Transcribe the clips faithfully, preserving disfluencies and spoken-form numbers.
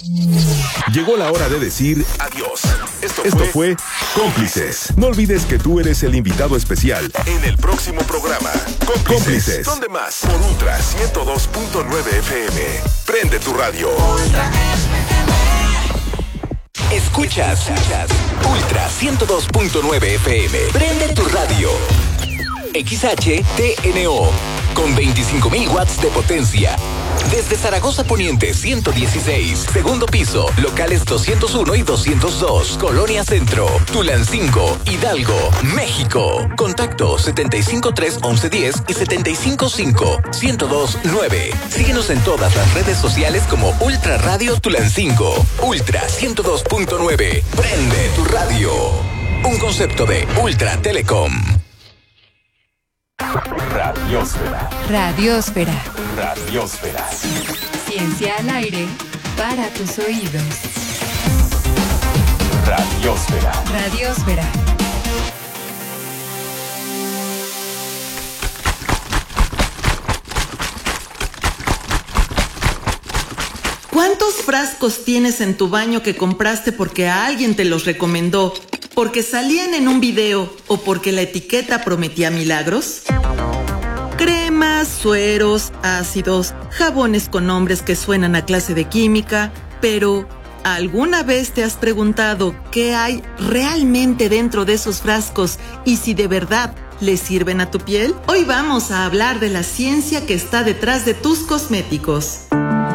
Llegó la hora de decir adiós. Esto, Esto fue... fue Cómplices. No olvides que tú eres el invitado especial en el próximo programa. Cómplices. Cómplices. ¿Dónde más? Por Ultra ciento dos punto nueve F M. Prende tu radio. Escuchas, escuchas Ultra ciento dos punto nueve F M. Prende tu radio. X H T N O con veinticinco mil watts de potencia. Desde Zaragoza Poniente ciento dieciséis, segundo piso, locales doscientos uno y doscientos dos, Colonia Centro, Tulancingo, Hidalgo, México. Contacto setenta y cinco tres once diez y setenta y cinco cinco ciento dos nueve. Síguenos en todas las redes sociales como Ultra Radio Tulancingo. Ultra ciento dos punto nueve. Prende tu radio. Un concepto de Ultra Telecom. Radiosfera. Radiosfera. Radiosfera. Ciencia al aire para tus oídos. Radiosfera. Radiosfera. ¿Cuántos frascos tienes en tu baño que compraste porque a alguien te los recomendó, porque salían en un video o porque la etiqueta prometía milagros? Cremas, sueros, ácidos, jabones con nombres que suenan a clase de química, pero ¿alguna vez te has preguntado qué hay realmente dentro de esos frascos y si de verdad le sirven a tu piel? Hoy vamos a hablar de la ciencia que está detrás de tus cosméticos.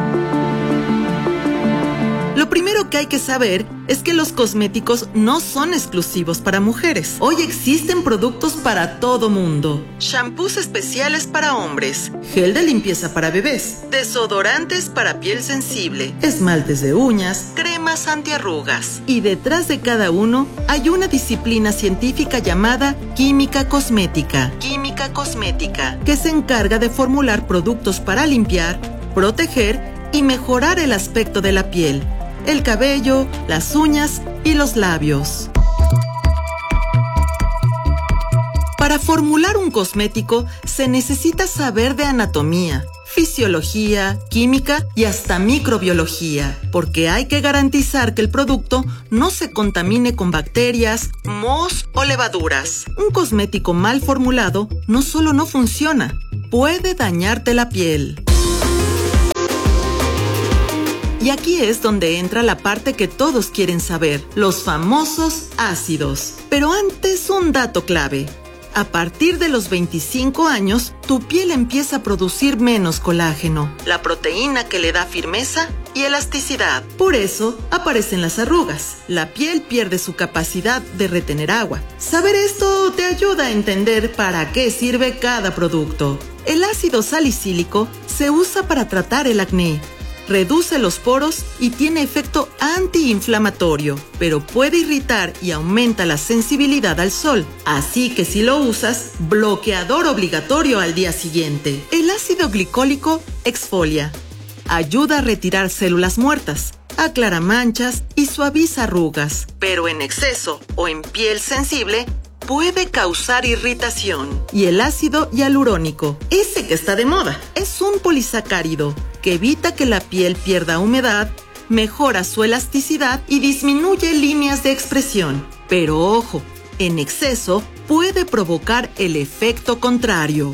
Lo primero que hay que saber es que los cosméticos no son exclusivos para mujeres. Hoy existen productos para todo mundo. Shampoos especiales para hombres, gel de limpieza para bebés, desodorantes para piel sensible, esmaltes de uñas, cremas antiarrugas. Y detrás de cada uno hay una disciplina científica llamada química cosmética. Química cosmética, que se encarga de formular productos para limpiar, proteger y mejorar el aspecto de la piel, el cabello, las uñas y los labios. Para formular un cosmético se necesita saber de anatomía, fisiología, química y hasta microbiología, porque hay que garantizar que el producto no se contamine con bacterias, mohos o levaduras. Un cosmético mal formulado no solo no funciona, puede dañarte la piel. Y aquí es donde entra la parte que todos quieren saber, los famosos ácidos. Pero antes, un dato clave. A partir de los veinticinco años, tu piel empieza a producir menos colágeno, la proteína que le da firmeza y elasticidad. Por eso aparecen las arrugas. La piel pierde su capacidad de retener agua. Saber esto te ayuda a entender para qué sirve cada producto. El ácido salicílico se usa para tratar el acné. Reduce los poros y tiene efecto antiinflamatorio, pero puede irritar y aumenta la sensibilidad al sol. Así que si lo usas, bloqueador obligatorio al día siguiente. El ácido glicólico exfolia. Ayuda a retirar células muertas, aclara manchas y suaviza arrugas. Pero en exceso o en piel sensible, puede causar irritación. Y el ácido hialurónico, ese que está de moda, es un polisacárido que evita que la piel pierda humedad, mejora su elasticidad y disminuye líneas de expresión. Pero ojo, en exceso puede provocar el efecto contrario.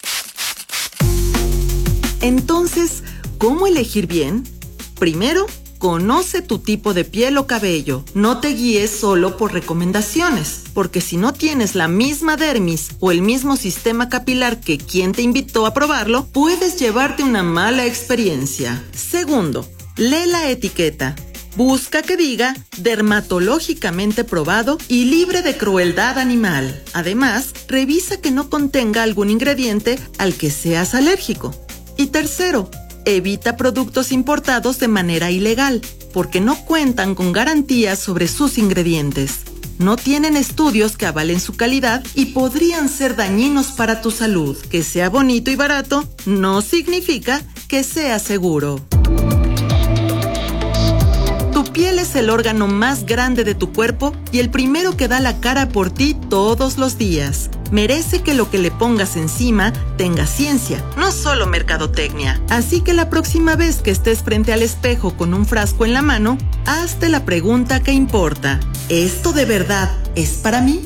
Entonces, ¿cómo elegir bien? Primero, conoce tu tipo de piel o cabello. No te guíes solo por recomendaciones, porque si no tienes la misma dermis o el mismo sistema capilar que quien te invitó a probarlo, puedes llevarte una mala experiencia. Segundo, lee la etiqueta. Busca que diga dermatológicamente probado y libre de crueldad animal. Además, revisa que no contenga algún ingrediente al que seas alérgico. Y tercero, evita productos importados de manera ilegal, porque no cuentan con garantías sobre sus ingredientes. No tienen estudios que avalen su calidad y podrían ser dañinos para tu salud. Que sea bonito y barato no significa que sea seguro. Tu piel es es el órgano más grande de tu cuerpo y el primero que da la cara por ti todos los días. Merece que lo que le pongas encima tenga ciencia, no solo mercadotecnia. Así que la próxima vez que estés frente al espejo con un frasco en la mano, hazte la pregunta que importa. ¿Esto de verdad es para mí?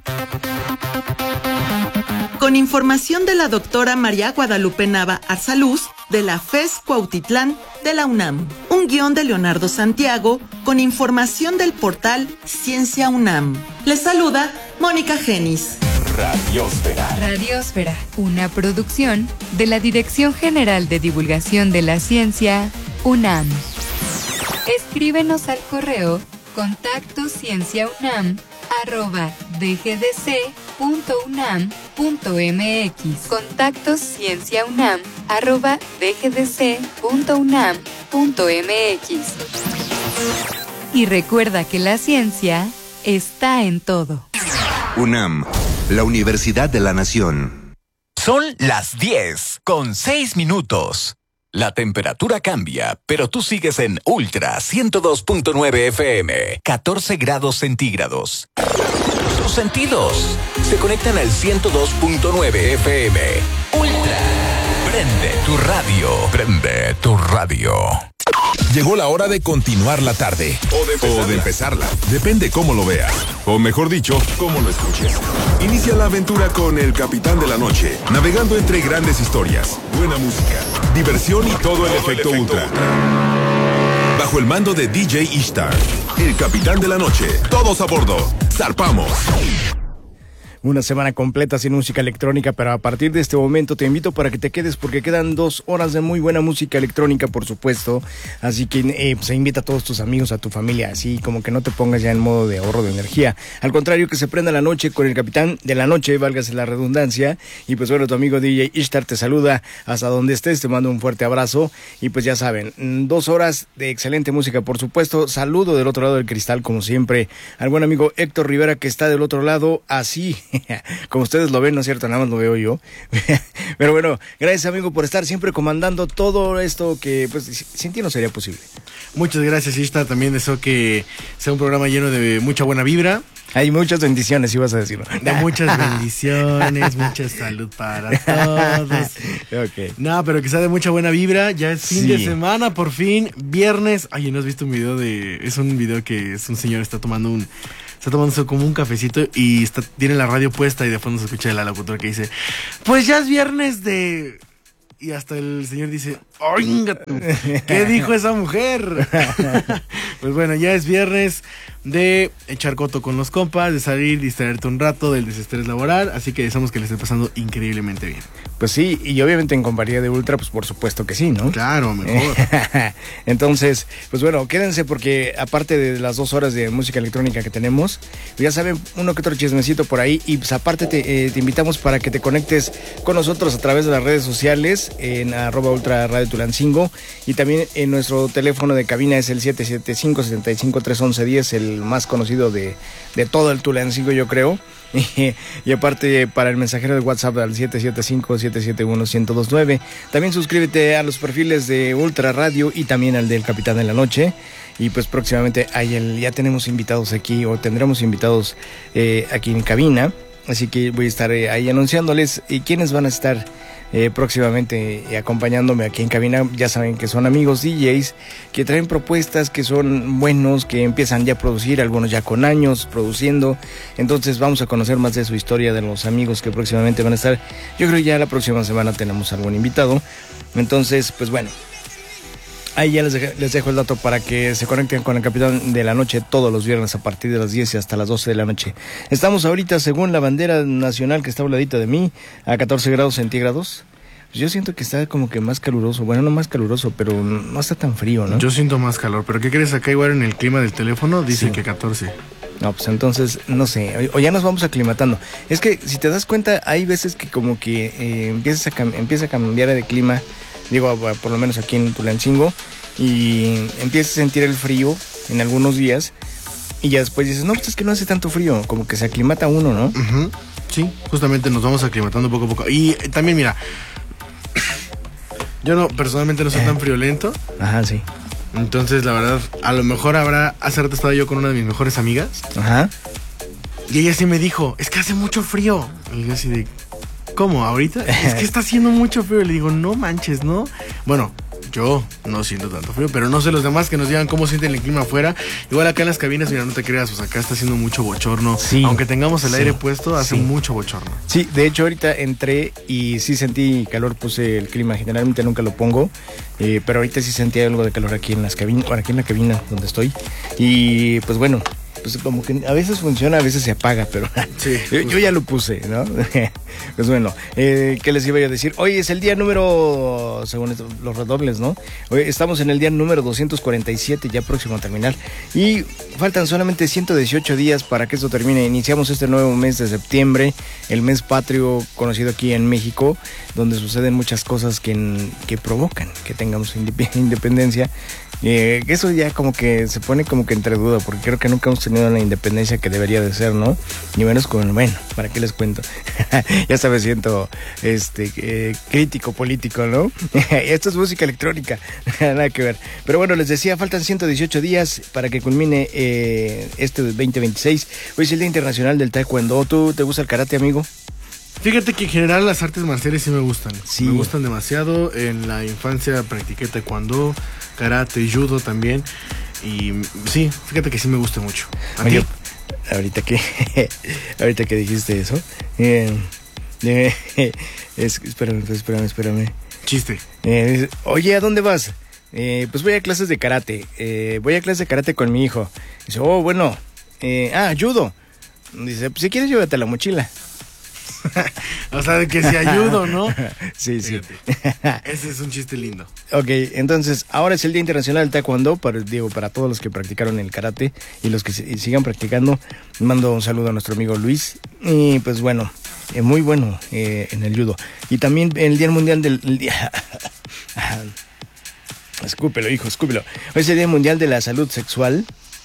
Con información de la doctora María Guadalupe Nava Arzaluz, de la FES Cuautitlán de la UNAM. Un guión de Leonardo Santiago, con información del portal Ciencia UNAM. Les saluda Mónica Genis. Radiosfera. Radiosfera, una producción de la Dirección General de Divulgación de la Ciencia, UNAM. Escríbenos al correo contacto cienciaunam arroba dgdc.unam.mx. Contacto cienciaunam arroba dgdc.unam.mx. Y recuerda que la ciencia está en todo. UNAM, la Universidad de la Nación. Son las diez con seis minutos. La temperatura cambia, pero tú sigues en Ultra ciento dos punto nueve F M, catorce grados centígrados. Tus sentidos se conectan al ciento dos punto nueve F M. Ultra. Prende tu radio. Prende tu radio. Llegó la hora de continuar la tarde. O de empezarla. O de empezarla. Depende cómo lo veas. O mejor dicho, cómo lo escuches. Inicia la aventura con el Capitán de la Noche. Navegando entre grandes historias, buena música, diversión y todo, todo el efecto, el efecto ultra. ultra. Bajo el mando de D J Ishtar. El Capitán de la Noche. Todos a bordo. ¡Zarpamos! Una semana completa sin música electrónica, pero a partir de este momento te invito para que te quedes porque quedan dos horas de muy buena música electrónica, por supuesto. Así que eh, pues, invita a todos tus amigos, a tu familia, así como que no te pongas ya en modo de ahorro de energía. Al contrario, que se prenda la noche con el Capitán de la Noche, válgase la redundancia. Y pues bueno, tu amigo D J Ishtar te saluda hasta donde estés, te mando un fuerte abrazo. Y pues ya saben, dos horas de excelente música, por supuesto. Saludo del otro lado del cristal, como siempre, al buen amigo Héctor Rivera, que está del otro lado, así como ustedes lo ven, ¿no es cierto? Nada más lo veo yo. Pero bueno, gracias amigo por estar siempre comandando todo esto que pues sin ti no sería posible. Muchas gracias, Ishtar. También deseo que sea un programa lleno de mucha buena vibra. Hay muchas bendiciones, ibas a decirlo. De muchas bendiciones, mucha salud para todos. Okay. No, pero que sea de mucha buena vibra. Ya es fin sí. de semana, por fin, viernes. Ay, ¿no has visto un video de...? Es un video que es un señor está tomando un... Está tomándose como un cafecito y está, tiene la radio puesta y de fondo se escucha la locutora que dice, pues ya es viernes de... Y hasta el señor dice, ¡oinga tú! ¿Qué dijo esa mujer? Pues bueno, ya es viernes de echar coto con los compas, de salir, distraerte un rato del desestrés laboral, así que deseamos que le esté pasando increíblemente bien. Pues sí, y obviamente en compañía de Ultra, pues por supuesto que sí, ¿no? Claro, mejor. Entonces, pues bueno, quédense porque aparte de las dos horas de música electrónica que tenemos, ya saben, uno que otro chismecito por ahí, y pues aparte te, eh, te invitamos para que te conectes con nosotros a través de las redes sociales, en arroba ultra radio Tulancingo, y también en nuestro teléfono de cabina es el siete siete cinco, siete cinco tres, once diez, el más conocido de, de todo el Tulancingo, yo creo. Y, y aparte para el mensajero de WhatsApp al siete siete cinco, siete siete uno, uno cero dos nueve. También suscríbete a los perfiles de Ultra Radio y también al del Capitán de la Noche. Y pues próximamente hay el, ya tenemos invitados aquí, o tendremos invitados eh, aquí en cabina. Así que voy a estar eh, ahí anunciándoles y quiénes van a estar Eh, próximamente eh, acompañándome aquí en cabina. Ya saben que son amigos D Js que traen propuestas, que son buenos, que empiezan ya a producir, algunos ya con años produciendo. Entonces vamos a conocer más de su historia, de los amigos que próximamente van a estar. Yo creo que ya la próxima semana tenemos algún invitado. Entonces pues bueno, ahí ya les dejo, les dejo el dato para que se conecten con el Capitán de la Noche todos los viernes a partir de las diez y hasta las doce de la noche. Estamos ahorita, según la bandera nacional que está a un ladito de mí, a catorce grados centígrados. Pues yo siento que está como que más caluroso. Bueno, no más caluroso, pero no está tan frío, ¿no? Yo siento más calor. ¿Pero qué crees? Acá igual en el clima del teléfono dicen sí. que catorce. No, pues entonces, no sé, o ya nos vamos aclimatando. Es que, si te das cuenta, hay veces que como que eh, empiezas a cam- empieza a cambiar de clima. Digo, por lo menos aquí en Tulancingo, y empiezas a sentir el frío en algunos días, y ya después dices, no, pues es que no hace tanto frío, como que se aclimata uno, ¿no? Uh-huh. Sí, justamente nos vamos aclimatando poco a poco. Y también, mira, yo no, personalmente no soy tan friolento. Ajá, sí. Entonces, la verdad, a lo mejor habrá... Hace rato estaba yo con una de mis mejores amigas. Ajá. Y ella sí me dijo, es que hace mucho frío. Y yo así de, ¿cómo? ¿Ahorita? Es que está haciendo mucho frío. Y le digo, no manches, ¿no? Bueno, yo no siento tanto frío, pero no sé los demás que nos digan cómo sienten el clima afuera. Igual acá en las cabinas, mira, no te creas, pues acá está haciendo mucho bochorno. Sí, aunque tengamos el sí, aire puesto, hace sí. mucho bochorno. Sí, de hecho ahorita entré y sí sentí calor, puse el clima, generalmente nunca lo pongo, eh, pero ahorita sí sentí algo de calor aquí en las cabinas, bueno, aquí en la cabina donde estoy. Y pues bueno, pues como que a veces funciona, a veces se apaga, pero sí, yo, yo ya lo puse, ¿no? Pues bueno, eh, ¿qué les iba a decir? Hoy es el día número, según esto, los redobles, ¿no? Hoy estamos en el día número doscientos cuarenta y siete, ya próximo a terminar. Y faltan solamente ciento dieciocho días para que esto termine. Iniciamos este nuevo mes de septiembre, el mes patrio conocido aquí en México, donde suceden muchas cosas que, que provocan que tengamos independencia. Eh, eso ya como que se pone como que entre duda, porque creo que nunca hemos tenido la independencia que debería de ser, ¿no? Ni menos con, bueno, ¿para qué les cuento? Ya sabes, siento este eh, crítico político, ¿no? Esto es música electrónica, nada que ver. Pero bueno, les decía, faltan ciento dieciocho días para que culmine eh, este veinte veintiséis. Hoy es el Día Internacional del Taekwondo. ¿Tú te gusta el karate, amigo? Fíjate que en general las artes marciales sí me gustan. Sí. Me gustan demasiado. En la infancia practiqué taekwondo, karate, judo también. Y sí, fíjate que sí me gusta mucho. ¿A Oye, ti? ahorita que ahorita que dijiste eso, eh, eh, es, espérame, espérame, espérame. Chiste. Eh, oye, ¿a dónde vas? Eh, pues voy a clases de karate. Eh, voy a clases de karate con mi hijo. Dice, oh, bueno. Eh, ah, judo. Dice, pues si quieres llévate la mochila. O sea, de que si ayudo, ¿no? Sí, sí. Ese es un chiste lindo. Ok, entonces, ahora es el Día Internacional del Taekwondo, para, digo, para todos los que practicaron el karate y los que se, sigan practicando. Mando un saludo a nuestro amigo Luis. Y pues bueno, eh, muy bueno eh, en el judo. Y también el Día Mundial del... El día... Escúpelo, hijo, escúpelo. Hoy es el Día Mundial de la Salud Sexual.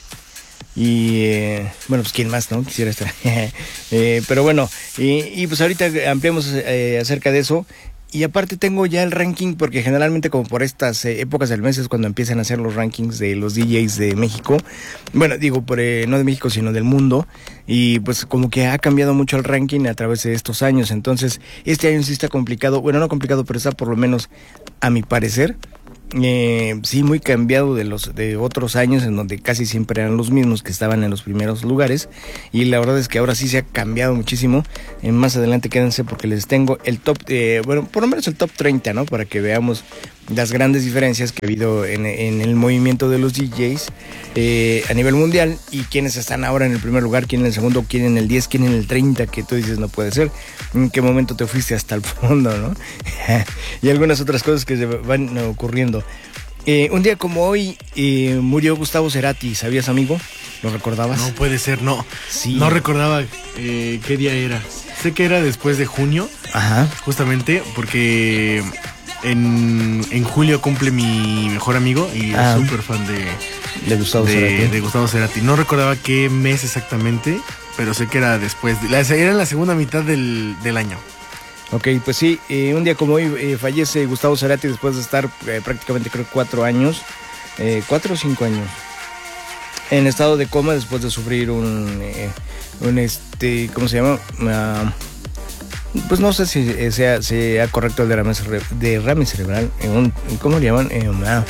Y eh, bueno, pues quién más, ¿no? Quisiera estar. eh, pero bueno, y, y pues ahorita ampliamos eh, acerca de eso. Y aparte tengo ya el ranking, porque generalmente como por estas eh, épocas del mes es cuando empiezan a hacer los rankings de los D Js de México. Bueno, digo, por, eh, no de México, sino del mundo. Y pues como que ha cambiado mucho el ranking a través de estos años. Entonces, este año sí está complicado. Bueno, no complicado, pero está por lo menos, a mi parecer, Eh, sí, muy cambiado de los de otros años en donde casi siempre eran los mismos que estaban en los primeros lugares, y la verdad es que ahora sí se ha cambiado muchísimo. Eh, más adelante quédense porque les tengo el top, eh, bueno, por lo menos el top treinta, ¿no? Para que veamos las grandes diferencias que ha habido en, en el movimiento de los D Js eh, a nivel mundial, y quiénes están ahora en el primer lugar, quién en el segundo, quién en el diez, quién en el treinta, que tú dices no puede ser, en qué momento te fuiste hasta el fondo, ¿no? Y algunas otras cosas que se van ocurriendo. Eh, un día como hoy eh, murió Gustavo Cerati, ¿sabías, amigo? ¿Lo recordabas? No puede ser, no. Sí. No recordaba eh, qué día era. Sé que era después de junio. Ajá. Justamente porque en, en julio cumple mi mejor amigo y es ah, súper fan de, de, Gustavo de, Cerati. de Gustavo Cerati. No recordaba qué mes exactamente, pero sé que era después. De, la, era en la segunda mitad del, del año. Ok, pues sí, eh, un día como hoy eh, fallece Gustavo Cerati después de estar eh, prácticamente creo cuatro años, eh, cuatro o cinco años, en estado de coma después de sufrir un, eh, un este, ¿cómo se llama? Uh, pues no sé si sea, sea correcto el derrame, derrame cerebral, eh, un, ¿cómo le llaman? Eh, uh,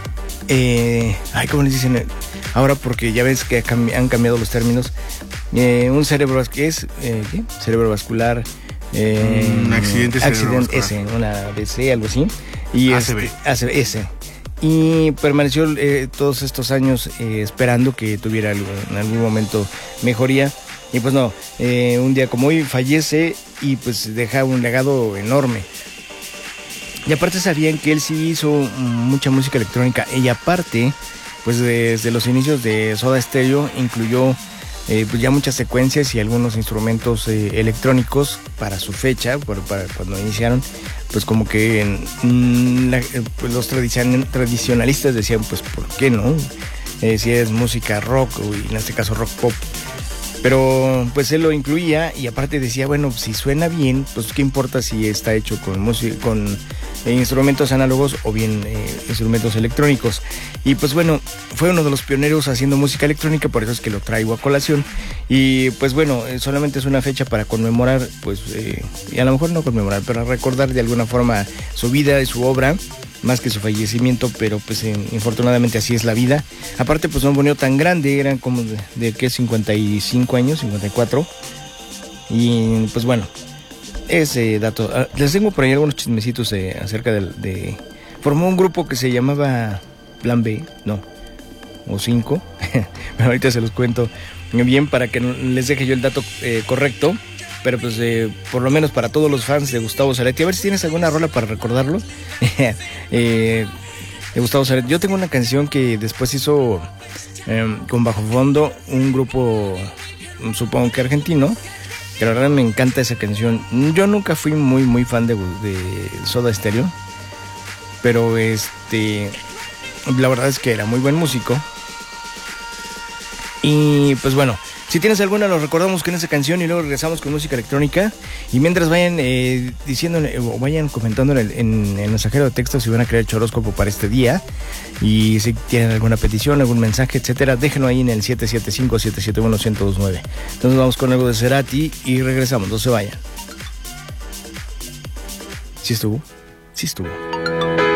eh, ay, ¿cómo les dicen? Ahora porque ya ves que han cambiado los términos. Eh, un cerebro, ¿qué es? Eh, ¿qué? Cerebro vascular. Eh, un accidente accidente ese, una A B C, algo así, y A C V. Este, A C V ese, y permaneció eh, todos estos años eh, esperando que tuviera algo, en algún momento mejoría, y pues no, eh, un día como hoy fallece y pues deja un legado enorme. Y aparte sabían que él sí hizo mucha música electrónica, y aparte pues desde los inicios de Soda Stereo incluyó Eh, pues ya muchas secuencias y algunos instrumentos eh, electrónicos para su fecha, por, para cuando iniciaron, pues como que mm, la, pues los tradicion, tradicionalistas decían, pues ¿por qué no? Eh, si es música rock, y en este caso rock pop. Pero pues él lo incluía, y aparte decía, bueno, si suena bien, pues qué importa si está hecho con música, con eh, instrumentos análogos o bien eh, instrumentos electrónicos. Y pues bueno, fue uno de los pioneros haciendo música electrónica, por eso es que lo traigo a colación. Y pues bueno, eh, solamente es una fecha para conmemorar, pues, eh, y a lo mejor no conmemorar, pero recordar de alguna forma su vida y su obra, más que su fallecimiento, pero pues eh, infortunadamente así es la vida. Aparte pues no murió tan grande, eran como de, de ¿qué? cincuenta y cinco años, cincuenta y cuatro. Y pues bueno, ese dato. Ah, les tengo por ahí algunos chismecitos eh, acerca de, de... Formó un grupo que se llamaba Plan B, no, o cinco. Pero ahorita se los cuento bien para que les deje yo el dato eh, correcto. Pero pues eh, por lo menos para todos los fans de Gustavo Cerati, a ver si tienes alguna rola para recordarlo. eh, de Gustavo Cerati. Yo tengo una canción que después hizo eh, con bajo fondo un grupo, supongo que argentino, que la verdad me encanta esa canción. Yo nunca fui muy muy fan de, de Soda Stereo, pero este la verdad es que era muy buen músico. Y pues bueno, si tienes alguna, lo recordamos con esa canción y luego regresamos con música electrónica. Y mientras vayan eh, diciendo o vayan comentando en el, en el mensajero de texto si van a crear el horóscopo para este día. Y si tienen alguna petición, algún mensaje, etcétera, déjenlo ahí en el siete siete cinco, siete siete uno, uno cero dos nueve. Entonces vamos con algo de Cerati y regresamos, no se vayan. ¿Sí estuvo? Sí estuvo.